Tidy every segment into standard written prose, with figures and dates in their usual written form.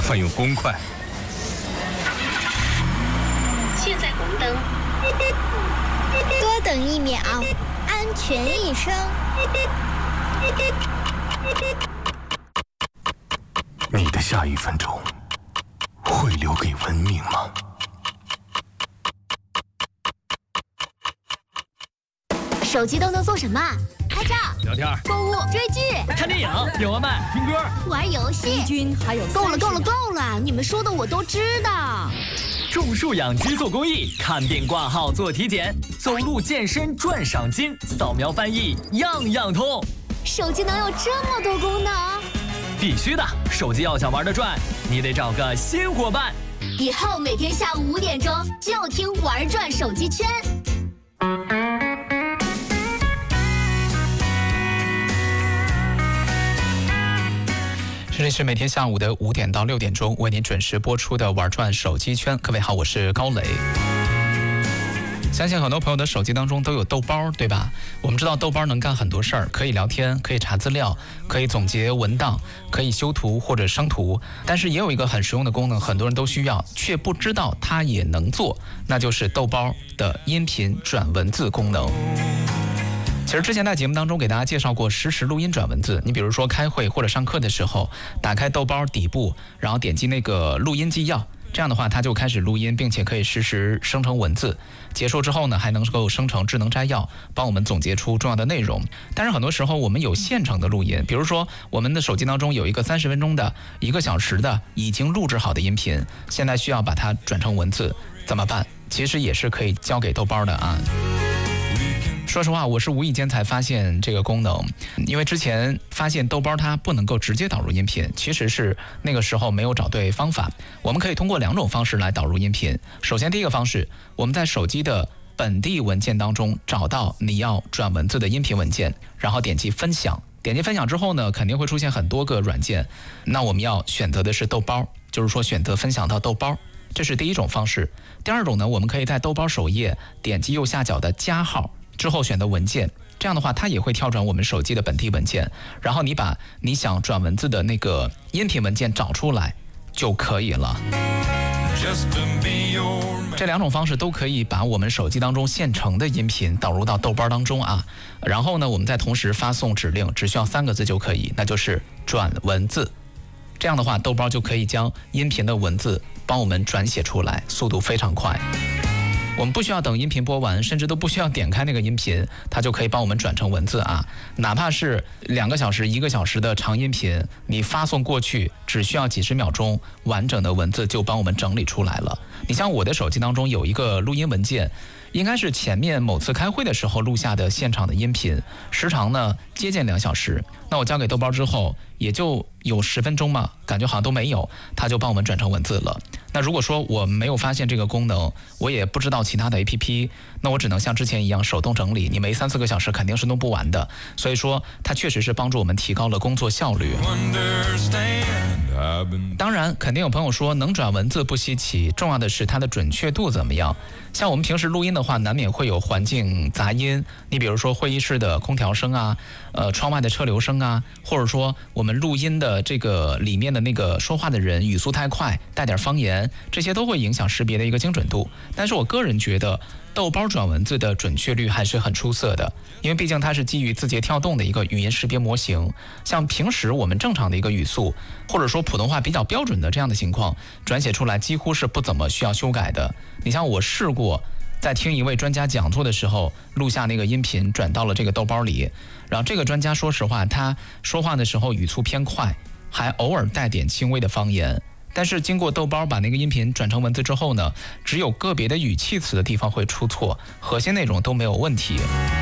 烦用公筷。 现在红灯， 多等1秒，安全一生。 你的下1分钟会留给文明吗？ 手机都能做什么？拍照、 聊天、 购物、追剧、 看电影、点外卖、听歌、 玩游戏。 均还有够了！你们说的我都知道。 种树养鸡做公益，看病挂号做体检，走路健身赚赏金，扫描翻译样样通。 手机能有这么多功能？ 必须的，手机要想玩得转，你得找个新伙伴。 以后每天下午5点钟就听玩转手机圈。 这里是每天下午的5点到6点钟为您准时播出的玩转手机圈。各位好，我是高磊。相信很多朋友的手机当中都有豆包，对吧？我们知道豆包能干很多事儿，可以聊天，可以查资料，可以总结文档，可以修图或者生图。但是也有一个很实用的功能，很多人都需要，却不知道它也能做，那就是豆包的音频转文字功能。其实之前在节目当中给大家介绍过实时录音转文字，你比如说开会或者上课的时候，打开豆包底部，然后点击那个录音纪要，这样的话它就开始录音，并且可以实时生成文字。结束之后呢，还能够生成智能摘要，帮我们总结出重要的内容。但是很多时候我们有现成的录音，比如说我们的手机当中有一个30分钟的、1个小时的已经录制好的音频，现在需要把它转成文字，怎么办？其实也是可以交给豆包的啊。说实话，我是无意间才发现这个功能，因为之前发现豆包它不能够直接导入音频，其实是那个时候没有找对方法。我们可以通过2种方式来导入音频。首先第一个方式，我们在手机的本地文件当中找到你要转文字的音频文件，然后点击分享。点击分享之后呢，肯定会出现很多个软件，那我们要选择的是豆包，就是说选择分享到豆包，这是第一种方式。第二种呢，我们可以在豆包首页点击右下角的加号之后选择文件，这样的话它也会跳转我们手机的本地文件，然后你把你想转文字的那个音频文件找出来就可以了。这2种方式都可以把我们手机当中现成的音频导入到豆包当中啊，然后呢我们再同时发送指令，只需要3个字就可以，那就是转文字。这样的话豆包就可以将音频的文字帮我们转写出来，速度非常快。我们不需要等音频播完，甚至都不需要点开那个音频，它就可以帮我们转成文字啊。哪怕是2个小时、1个小时的长音频，你发送过去只需要几十秒钟，完整的文字就帮我们整理出来了。你像我的手机当中有一个录音文件，应该是前面某次开会的时候录下的现场的音频，时长呢接近2小时。那我交给豆包之后，也就有10分钟嘛，感觉好像都没有，它就帮我们转成文字了。那如果说我没有发现这个功能，我也不知道其他的 APP， 那我只能像之前一样手动整理，你没3-4个小时肯定是弄不完的。所以说它确实是帮助我们提高了工作效率。当然肯定有朋友说能转文字不稀奇，重要的是它的准确度怎么样。像我们平时录音的话，难免会有环境杂音，你比如说会议室的空调声啊，窗外的车流声啊，或者说我们录音的这个里面的那个说话的人语速太快，带点方言，这些都会影响识别的一个精准度。但是我个人觉得豆包转文字的准确率还是很出色的，因为毕竟它是基于字节跳动的一个语音识别模型，像平时我们正常的一个语速，或者说普通话比较标准的这样的情况，转写出来几乎是不怎么需要修改的。你像我试过在听一位专家讲座的时候，录下那个音频转到了这个豆包里，然后这个专家说实话，他说话的时候语速偏快，还偶尔带点轻微的方言，但是经过豆包把那个音频转成文字之后呢，只有个别的语气词的地方会出错，核心内容都没有问题。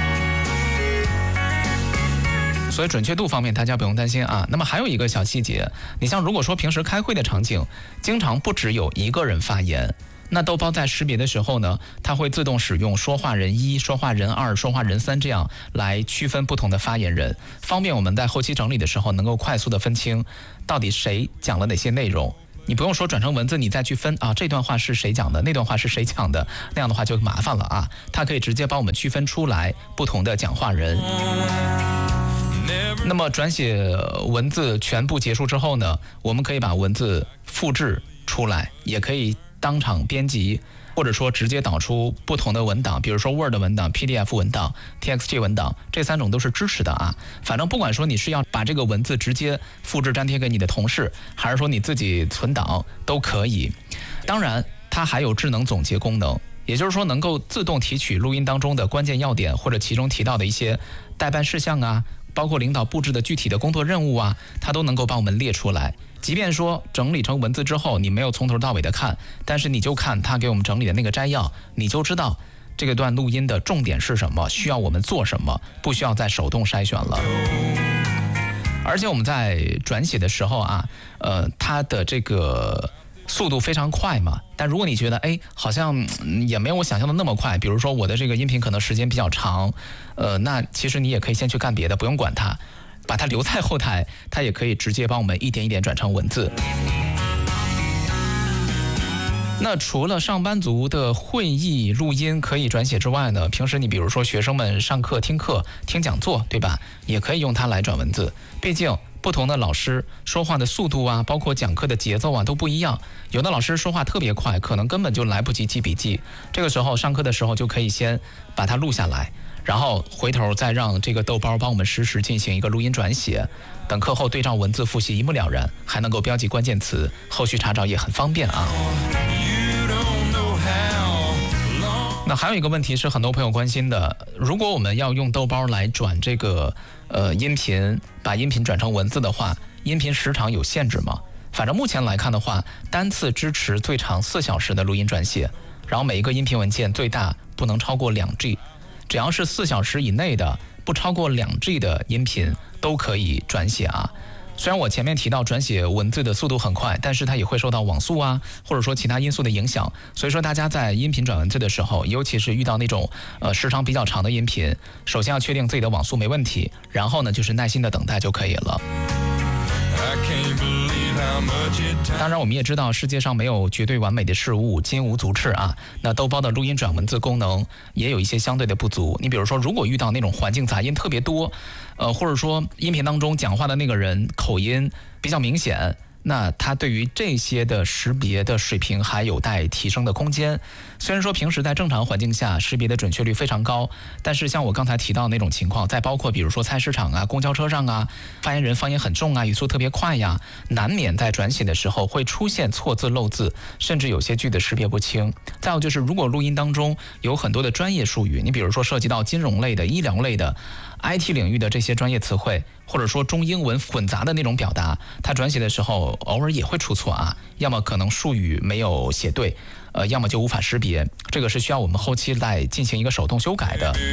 所以准确度方面大家不用担心啊。那么还有一个小细节，你像如果说平时开会的场景，经常不只有一个人发言，那豆包在识别的时候呢，它会自动使用说话人1、说话人2、说话人3这样来区分不同的发言人，方便我们在后期整理的时候能够快速的分清到底谁讲了哪些内容。你不用说转成文字你再去分啊，这段话是谁讲的，那段话是谁讲的，那样的话就麻烦了啊。它可以直接帮我们区分出来不同的讲话人。 那么转写文字全部结束之后呢，我们可以把文字复制出来，也可以当场编辑，或者说直接导出不同的文档，比如说 Word 文档、PDF 文档、TXT 文档，这3种都是支持的啊。反正不管说你是要把这个文字直接复制粘贴给你的同事，还是说你自己存档都可以。当然它还有智能总结功能，也就是说能够自动提取录音当中的关键要点，或者其中提到的一些待办事项啊，包括领导布置的具体的工作任务啊，它都能够帮我们列出来。即便说整理成文字之后，你没有从头到尾的看，但是你就看他给我们整理的那个摘要，你就知道这个段录音的重点是什么，需要我们做什么，不需要再手动筛选了。而且我们在转写的时候啊，它的这个速度非常快嘛，但如果你觉得好像也没有我想象的那么快，比如说我的这个音频可能时间比较长，那其实你也可以先去干别的，不用管它，把它留在后台，它也可以直接帮我们一点一点转成文字。那除了上班族的会议录音可以转写之外呢，平时你比如说学生们上课听课听讲座，对吧，也可以用它来转文字。毕竟不同的老师说话的速度啊，包括讲课的节奏啊都不一样，有的老师说话特别快，可能根本就来不及记笔记，这个时候上课的时候就可以先把它录下来，然后回头再让这个豆包帮我们实时进行一个录音转写，等课后对照文字复习一目了然，还能够标记关键词，后续查找也很方便啊。那还有一个问题是很多朋友关心的，如果我们要用豆包来转这个音频，把音频转成文字的话，音频时长有限制吗？反正目前来看的话，单次支持最长4小时的录音转写，然后每一个音频文件最大不能超过2G， 只要是4小时以内的不超过2G 的音频都可以转写啊。虽然我前面提到转写文字的速度很快，但是它也会受到网速啊，或者说其他因素的影响，所以说大家在音频转文字的时候，尤其是遇到那种时长比较长的音频，首先要确定自己的网速没问题，然后呢就是耐心的等待就可以了。当然我们也知道世界上没有绝对完美的事物，金无足赤啊。那豆包的录音转文字功能也有一些相对的不足，你比如说如果遇到那种环境杂音特别多，或者说音频当中讲话的那个人口音比较明显，那它对于这些的识别的水平还有待提升的空间。虽然说平时在正常环境下识别的准确率非常高，但是像我刚才提到那种情况，再包括比如说菜市场啊、公交车上啊，发言人方言很重啊，语速特别快呀，难免在转写的时候会出现错字漏字，甚至有些句子识别不清。再有就是如果录音当中有很多的专业术语，你比如说涉及到金融类的、医疗类的、IT 领域的这些专业词汇，或者说中英文混杂的那种表达，它转写的时候偶尔也会出错啊，要么可能术语没有写对，要么就无法识别，这个是需要我们后期来进行一个手动修改的。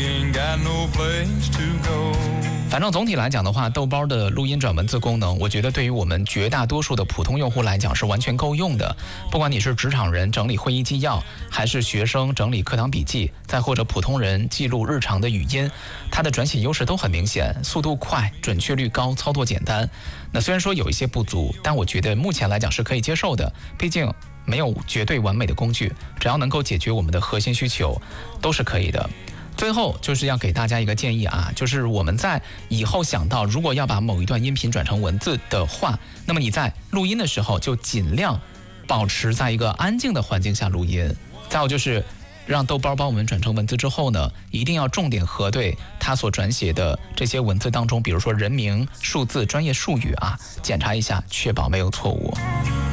反正总体来讲的话，豆包的录音转文字功能，我觉得对于我们绝大多数的普通用户来讲是完全够用的。不管你是职场人整理会议纪要，还是学生整理课堂笔记，再或者普通人记录日常的语音，它的转写优势都很明显，速度快，准确率高，操作简单。那虽然说有一些不足，但我觉得目前来讲是可以接受的，毕竟没有绝对完美的工具，只要能够解决我们的核心需求都是可以的。最后就是要给大家一个建议啊，就是我们在以后想到如果要把某一段音频转成文字的话，那么你在录音的时候就尽量保持在一个安静的环境下录音。再有就是让豆包帮我们转成文字之后呢，一定要重点核对他所转写的这些文字当中，比如说人名、数字、专业术语啊，检查一下，确保没有错误。